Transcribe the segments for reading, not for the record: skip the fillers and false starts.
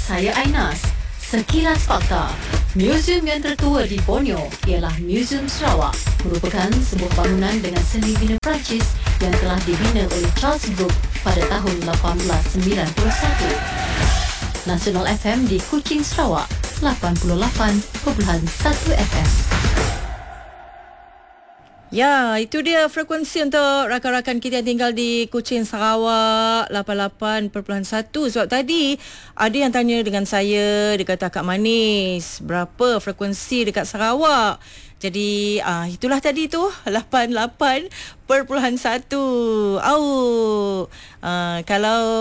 saya Ainas. Sekilas fakta. Muzium yang tertua di Borneo ialah Muzium Sarawak, merupakan sebuah bangunan dengan seni bina Perancis yang telah dibina oleh Charles Brooke pada tahun 1891. Nasional FM di Kuching, Sarawak, 88.1 FM. Ya, itu dia frekuensi untuk rakan-rakan kita yang tinggal di Kuching, Sarawak, 88.1. Sebab tadi ada yang tanya dengan saya, dia kata, Kak Manis, berapa frekuensi dekat Sarawak? Jadi itulah tadi tu 88.1. Kalau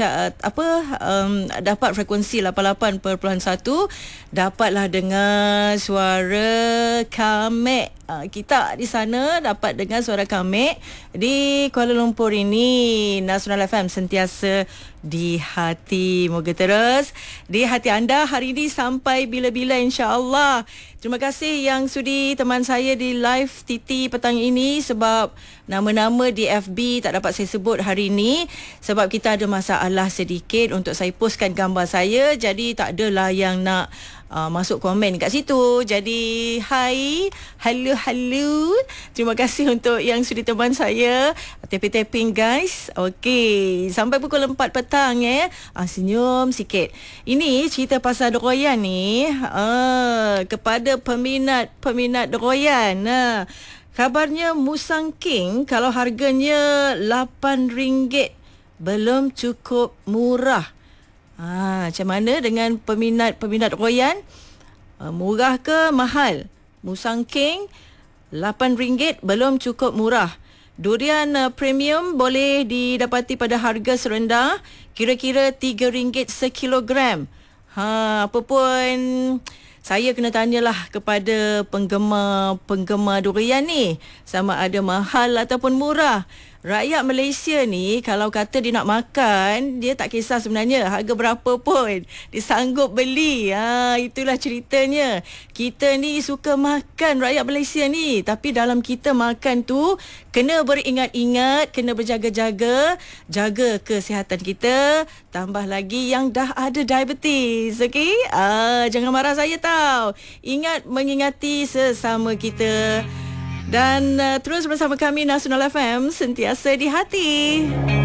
dapat frekuensi 88.1, dapatlah dengar suara Kamek. Kita di sana dapat dengar suara Kamek di Kuala Lumpur ini. Nasional FM sentiasa di hati. Moga terus di hati anda hari ini sampai bila-bila, insya-Allah. Terima kasih yang sudi teman saya di live TT petang ini, sebab nama-nama di FB tak dapat saya sebut hari ini sebab kita ada masalah sedikit untuk saya postkan gambar saya. Jadi tak adalah yang nak masuk komen kat situ. Jadi hello. Terima kasih untuk yang sudi teman saya. Tapping guys. Okey, sampai pukul 4 petang senyum sikit. Ini cerita pasal Doroyan ni, kepada peminat Doroyan. Kabarnya Musang King kalau harganya RM8 belum cukup murah. Macam mana dengan peminat Royan? Murah ke mahal? Musang King RM8 belum cukup murah. Durian premium boleh didapati pada harga serendah kira-kira RM3 sekilogram. Apa pun saya kena tanyalah kepada penggemar durian ni, sama ada mahal ataupun murah. Rakyat Malaysia ni kalau kata dia nak makan, dia tak kisah sebenarnya harga berapa pun, dia sanggup beli. Itulah ceritanya. Kita ni suka makan, rakyat Malaysia ni, tapi dalam kita makan tu kena beringat-ingat, kena berjaga-jaga, jaga kesihatan kita, tambah lagi yang dah ada diabetes. Okey? Jangan marah saya tau. Ingat mengingati sesama kita. Dan terus bersama kami Nasional FM, sentiasa di hati.